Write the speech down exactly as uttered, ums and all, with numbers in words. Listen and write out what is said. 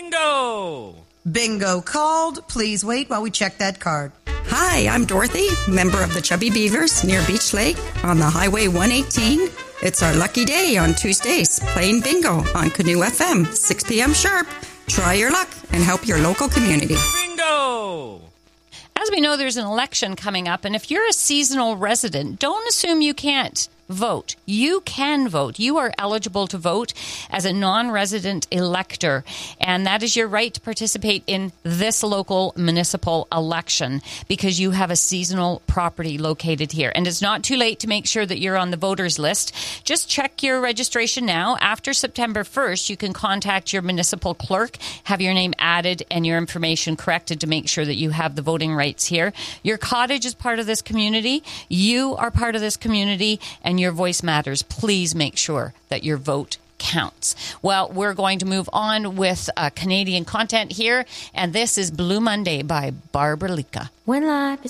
Bingo! Bingo called. Please wait while we check that card. Hi, I'm Dorothy, member of the Chubby Beavers near Beach Lake on the Highway one eighteen. It's our lucky day on Tuesdays, playing bingo on Canoe F M, six p.m. sharp. Try your luck and help your local community. Bingo! As we know, there's an election coming up, and if you're a seasonal resident, don't assume you can't vote. You can vote. You are eligible to vote as a non-resident elector, and that is your right to participate in this local municipal election because you have a seasonal property located here. And it's not too late to make sure that you're on the voters list. Just check your registration now. After September first, you can contact your municipal clerk, have your name added and your information corrected to make sure that you have the voting rights here. Your cottage is part of this community. You are part of this community, and your voice matters. Please make sure that your vote counts. Well, we're going to move on with uh, Canadian content here, and this is Blue Monday by Barbara Lika. When life is